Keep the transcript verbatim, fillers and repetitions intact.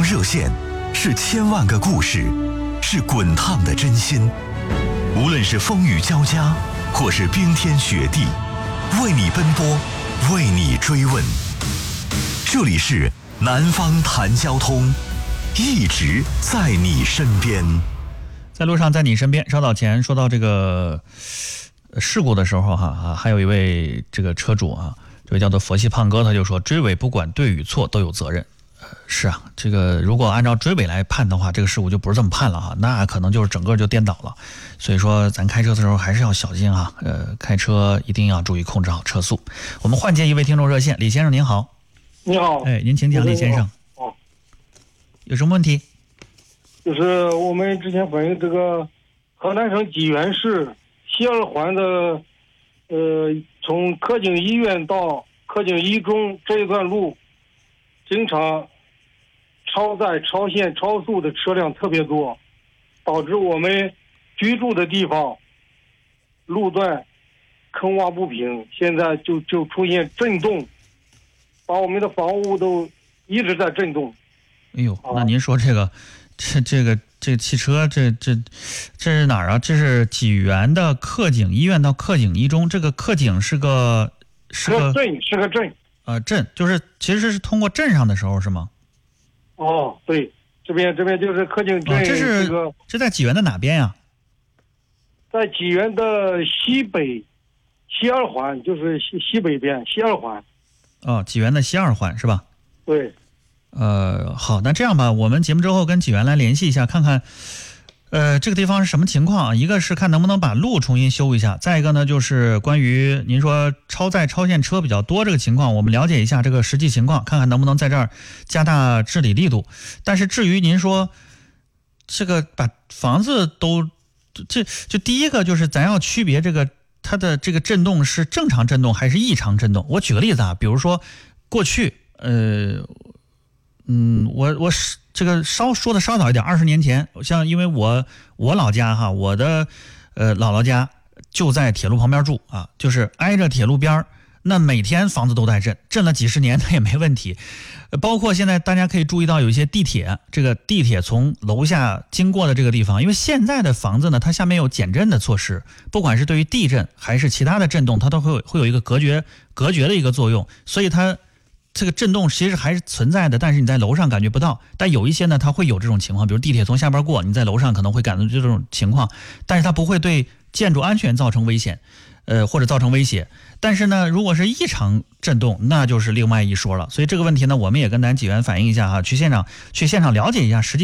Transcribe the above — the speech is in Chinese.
热线，是千万个故事，是滚烫的真心。无论是风雨交加，或是冰天雪地，为你奔波，为你追问。这里是南方谈交通，一直在你身边。 在路上，在你身边。稍早前说到这个事故的时候哈啊，还有一位这个车主啊，这位叫做佛系胖哥，他就说追尾不管对与错都有责任。呃，是啊，这个如果按照追尾来判的话，这个事故就不是这么判了哈，那可能就是整个就颠倒了。所以说，咱开车的时候还是要小心哈，呃，开车一定要注意控制好车速。我们换接一位听众热线，李先生您好。 你好。 哎，您请讲，李先生。 哦。有什么问题？ 就是我们之前反映这个河南省济源市西二环的，呃，从柯景医院到柯景一中这一段路，经常超载、超限、超速的车辆特别多，导致我们居住的地方路段坑洼不平，现在就就出现震动，把我们的房屋都一直在震动。 哎呦，那您说这个，这这个这个汽车，这这这是哪儿啊？这是济源的柯景医院到柯景一中，这个柯景是个是个镇，是个镇。 呃，镇就是其实是通过镇上的时候是吗？ 哦，对，这边这边就是柯景镇、 哦，这是这个这在济源的哪边呀？ 在济源的西北西二环，就是西西北边西二环。 哦，济源的西二环是吧？ 对。 呃，好，那这样吧，我们节目之后跟济源来联系一下，看看，呃，这个地方是什么情况啊？一个是看能不能把路重新修一下，再一个呢，就是关于您说超载超限车比较多这个情况，我们了解一下这个实际情况，看看能不能在这儿加大治理力度。但是至于您说这个把房子都，这就第一个就是咱要区别这个它的这个震动是正常震动还是异常震动。我举个例子啊，比如说过去，呃。嗯，我我是这个稍说的稍早一点，二十年前，像因为我我老家哈，我的呃姥姥家就在铁路旁边住啊，就是挨着铁路边，那每天房子都在震，震了几十年它也没问题。包括现在大家可以注意到有一些地铁，这个地铁从楼下经过的这个地方，因为现在的房子呢，它下面有减震的措施，不管是对于地震还是其他的震动，它都会有会有一个隔绝隔绝的一个作用，所以它。这个震动其实还是存在的，但是你在楼上感觉不到。但有一些呢，它会有这种情况，比如地铁从下边过，你在楼上可能会感到这种情况，但是它不会对建筑安全造成危险，呃，或者造成威胁。但是呢，如果是异常震动，那就是另外一说了。所以这个问题呢，我们也跟咱济源反映一下哈，去现场去现场了解一下实际。